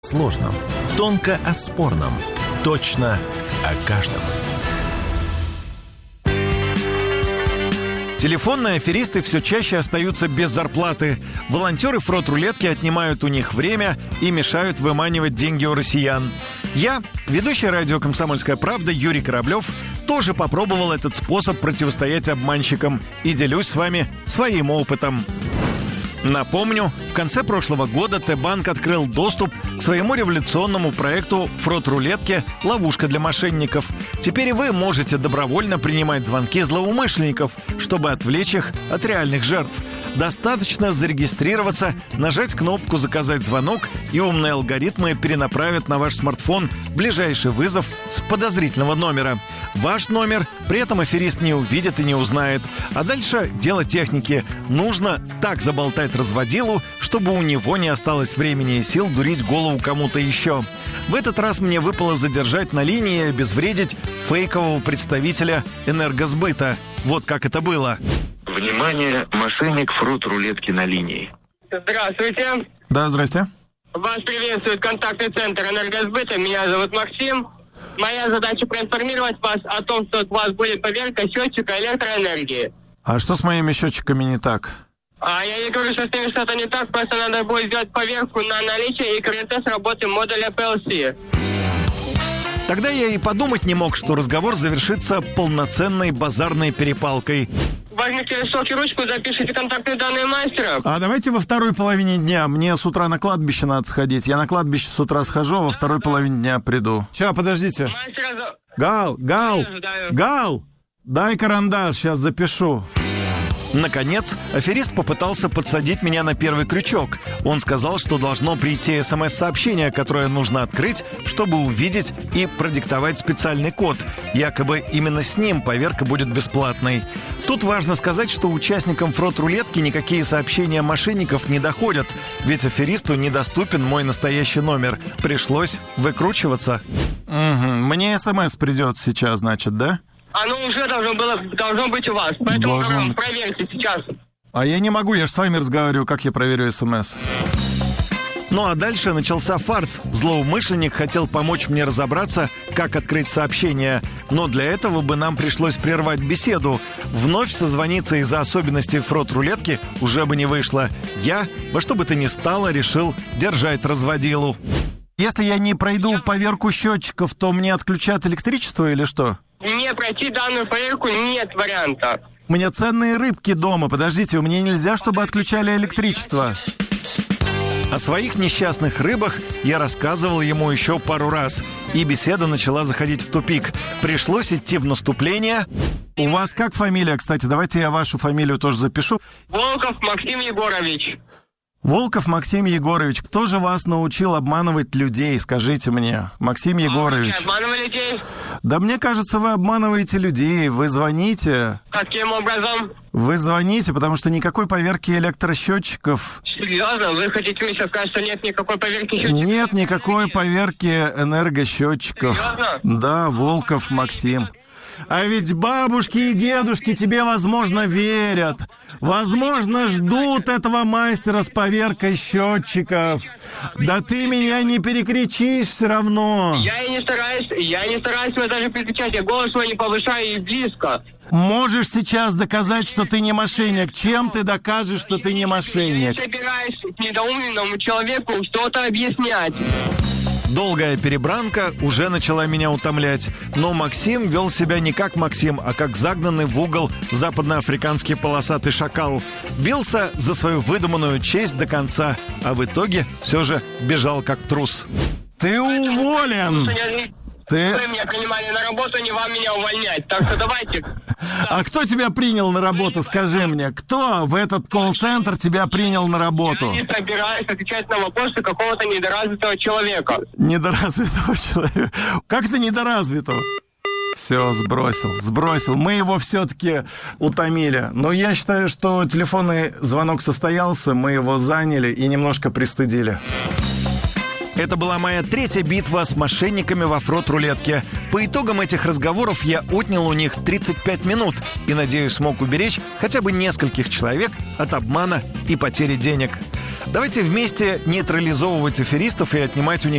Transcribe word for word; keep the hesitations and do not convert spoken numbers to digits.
Сложном, тонко о спорном, точно о каждом. Телефонные аферисты все чаще остаются без зарплаты. Волонтеры фрот-рулетки отнимают у них время и мешают выманивать деньги у россиян. Я, ведущий радио «Комсомольская правда» Юрий Кораблев, тоже попробовал этот способ противостоять обманщикам и делюсь с вами своим опытом. Напомню, в конце прошлого года Т-банк открыл доступ к своему революционному проекту фрот-рулетки «Ловушка для мошенников». Теперь и вы можете добровольно принимать звонки злоумышленников, чтобы отвлечь их от реальных жертв. Достаточно зарегистрироваться, нажать кнопку «Заказать звонок», и умные алгоритмы перенаправят на ваш смартфон ближайший вызов с подозрительного номера. Ваш номер при этом аферист не увидит и не узнает. А дальше дело техники. Нужно так заболтать разводилу, чтобы у него не осталось времени и сил дурить голову кому-то еще. В этот раз мне выпало задержать на линии и обезвредить фейкового представителя энергосбыта. Вот как это было. Внимание, мошенник фрот-рулетки на линии. Здравствуйте. Да, здрасте. Вас приветствует контактный центр энергосбыта. Меня зовут Максим. Моя задача проинформировать вас о том, что у вас будет поверка счетчика электроэнергии. А что с моими счетчиками не так? А я не говорю, что с ними что-то не так, просто надо будет сделать поверку на наличие и крн-тест работы модуля пи эл си. Тогда я и подумать не мог, что разговор завершится полноценной базарной перепалкой. Возьмите листок и ручку, запишите контактные данные мастера. А давайте во второй половине дня. Мне с утра на кладбище надо сходить. Я на кладбище с утра схожу, а во второй половине дня приду. Сейчас, подождите. Мастера... Гал, Гал, Гал, дай карандаш, сейчас запишу. Наконец, аферист попытался подсадить меня на первый крючок. Он сказал, что должно прийти смс-сообщение, которое нужно открыть, чтобы увидеть и продиктовать специальный код. Якобы именно с ним поверка будет бесплатной. Тут важно сказать, что участникам фрот-рулетки никакие сообщения мошенников не доходят, ведь аферисту недоступен мой настоящий номер. Пришлось выкручиваться. Угу. Мне смс придет сейчас, значит, да? Оно уже должно было, должно быть у вас, поэтому должен... проверьте сейчас. А я не могу, я же с вами разговариваю, как я проверю смс? Ну а дальше начался фарс. Злоумышленник хотел помочь мне разобраться, как открыть сообщение. Но для этого бы нам пришлось прервать беседу. Вновь созвониться из-за особенностей фрот-рулетки уже бы не вышло. Я, во что бы то ни стало, решил держать разводилу. Если я не пройду поверку счетчиков, то мне отключат электричество или что? Не пройти данную проверку нет варианта. У меня ценные рыбки дома. Подождите, у меня нельзя, чтобы отключали электричество. О своих несчастных рыбах я рассказывал ему еще пару раз. И беседа начала заходить в тупик. Пришлось идти в наступление. У вас как фамилия, кстати? Давайте я вашу фамилию тоже запишу. Волков Максим Егорович. Волков Максим Егорович. Кто же вас научил обманывать людей, скажите мне? Максим Егорович. А, обманывали людей? Да мне кажется, вы обманываете людей. Вы звоните. Каким образом? Вы звоните, потому что никакой поверки электросчетчиков... Серьезно? Вы хотите мне сейчас сказать, что нет никакой поверки счетчиков? Нет никакой поверки энергосчетчиков. Серьезно? Да, Волков Максим. А ведь бабушки и дедушки тебе, возможно, верят. Возможно, ждут этого мастера с поверкой счетчиков. Да ты меня не перекричишь все равно. Я и не стараюсь, я не стараюсь вас даже перекричать. Я голос свой не повышаю и близко. Можешь сейчас доказать, что ты не мошенник. Чем ты докажешь, что ты не мошенник? Я собираюсь недоуменному человеку что-то объяснять. Долгая перебранка уже начала меня утомлять. Но Максим вел себя не как Максим, а как загнанный в угол западноафриканский полосатый шакал. Бился за свою выдуманную честь до конца, а в итоге все же бежал как трус. Ты уволен! Ты... Вы меня принимали на работу, не вам меня увольнять. Так что давайте... А кто тебя принял на работу, скажи мне? Кто в этот колл-центр тебя принял на работу? Я не собираюсь отвечать на вопросы какого-то недоразвитого человека. Недоразвитого человека? Как ты недоразвитого? Все, сбросил, сбросил. Мы его все-таки утомили. Но я считаю, что телефонный звонок состоялся, мы его заняли и немножко пристыдили. Это была моя третья битва с мошенниками во фрот-рулетке. По итогам этих разговоров я отнял у них тридцать пять минут и, надеюсь, смог уберечь хотя бы нескольких человек от обмана и потери денег. Давайте вместе нейтрализовывать аферистов и отнимать у них